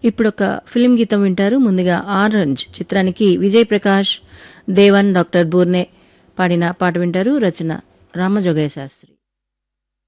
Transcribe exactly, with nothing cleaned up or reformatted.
ఇప్పుడు ఒక ఫిలిం గీతం వింటారు. ముందుగా ఆరెంజ్ చిత్రానికి విజయ్ ప్రకాష్, దేవన్, డాక్టర్ బూర్నే పాడిన పాట వింటారు. రచన రామజోగయ్య శాస్త్రి.